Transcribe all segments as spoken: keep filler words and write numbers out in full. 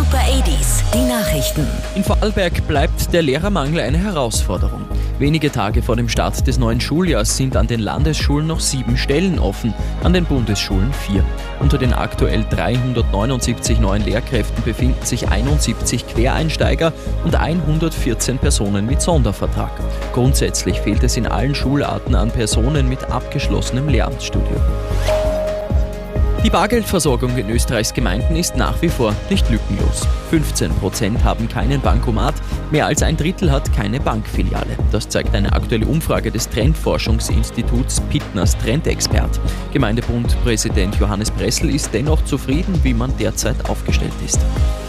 Super achtziger, die Nachrichten. In Vorarlberg bleibt der Lehrermangel eine Herausforderung. Wenige Tage vor dem Start des neuen Schuljahrs sind an den Landesschulen noch sieben Stellen offen, an den Bundesschulen vier. Unter den aktuell dreihundertneunundsiebzig neuen Lehrkräften befinden sich einundsiebzig Quereinsteiger und hundertvierzehn Personen mit Sondervertrag. Grundsätzlich fehlt es in allen Schularten an Personen mit abgeschlossenem Lehramtsstudium. Die Bargeldversorgung in Österreichs Gemeinden ist nach wie vor nicht lückenlos. fünfzehn Prozent haben keinen Bankomat, mehr als ein Drittel hat keine Bankfiliale. Das zeigt eine aktuelle Umfrage des Trendforschungsinstituts Pittners Trendexpert. Gemeindebundpräsident Johannes Bressel ist dennoch zufrieden, wie man derzeit aufgestellt ist.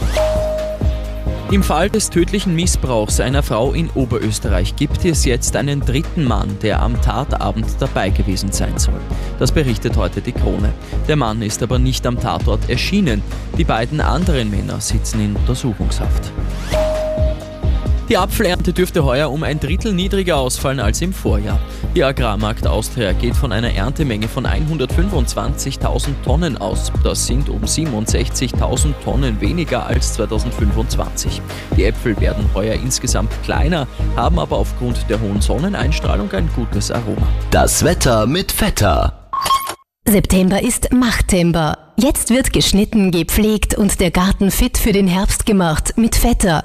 Im Fall des tödlichen Missbrauchs einer Frau in Oberösterreich gibt es jetzt einen dritten Mann, der am Tatabend dabei gewesen sein soll. Das berichtet heute die Krone. Der Mann ist aber nicht am Tatort erschienen. Die beiden anderen Männer sitzen in Untersuchungshaft. Die Apfelernte dürfte heuer um ein Drittel niedriger ausfallen als im Vorjahr. Die Agrarmarkt Austria geht von einer Erntemenge von hundertfünfundzwanzigtausend Tonnen aus. Das sind um siebenundsechzigtausend Tonnen weniger als zweitausendfünfundzwanzig. Die Äpfel werden heuer insgesamt kleiner, haben aber aufgrund der hohen Sonneneinstrahlung ein gutes Aroma. Das Wetter mit Vetter. September ist Machttember. Jetzt wird geschnitten, gepflegt und der Garten fit für den Herbst gemacht mit Vetter.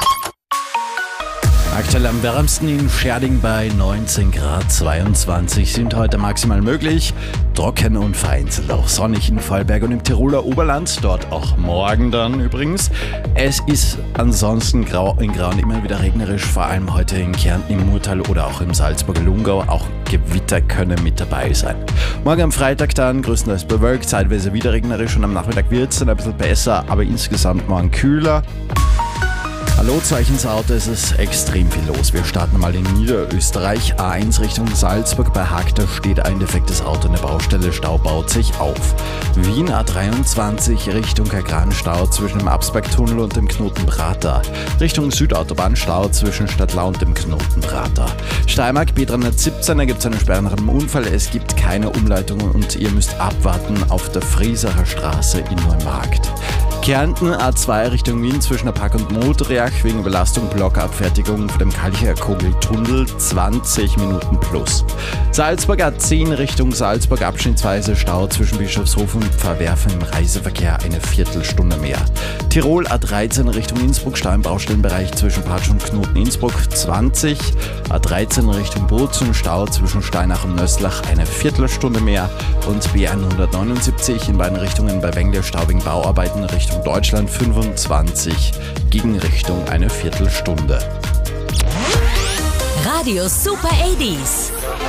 Aktuell am wärmsten in Scherding bei neunzehn Grad zweiundzwanzig sind heute maximal möglich. Trocken und vereinzelt auch sonnig in Vorarlberg und im Tiroler Oberland, dort auch morgen dann übrigens. Es ist ansonsten grau in Grau und immer wieder regnerisch, vor allem heute in Kärnten, im Murtal oder auch im Salzburger Lungau. Auch Gewitter können mit dabei sein. Morgen am Freitag dann größtenteils bewölkt, zeitweise wieder regnerisch und am Nachmittag wird es dann ein bisschen besser, aber insgesamt morgen kühler. Hallo, Zeichensauto, es ist extrem viel los. Wir starten mal in Niederösterreich. A eins Richtung Salzburg, bei Hagter steht ein defektes Auto in der Baustelle, Stau baut sich auf. Wien A dreiundzwanzig Richtung Kagran-Stau zwischen dem Absbergtunnel und dem Knoten Prater. Richtung Südautobahn Stau zwischen Stadtlau und dem Knoten Prater. Steiermark B dreihundertsiebzehn, da gibt es eine Sperre nach einem Unfall. Es gibt keine Umleitungen und ihr müsst abwarten auf der Friesacher Straße in Neumarkt. Kärnten A zwei Richtung Wien zwischen der Park und Modriach wegen Überlastung Blockabfertigung für den Kalcher-Kogel-Tunnel zwanzig Minuten plus. Salzburg A zehn Richtung Salzburg abschnittsweise Stau zwischen Bischofshof und Pfarrwerfen im Reiseverkehr eine Viertelstunde mehr. Tirol A dreizehn Richtung Innsbruck Stau im Baustellenbereich zwischen Patsch und Knoten Innsbruck zwanzig. A dreizehn Richtung Bozen Stau zwischen Steinach und Nösslach eine Viertelstunde mehr und B hundertneunundsiebzig in beiden Richtungen bei Wengle Stau wegen Bauarbeiten Richtung Deutschland fünfundzwanzig, Gegenrichtung eine Viertelstunde. Radio Super achtziger.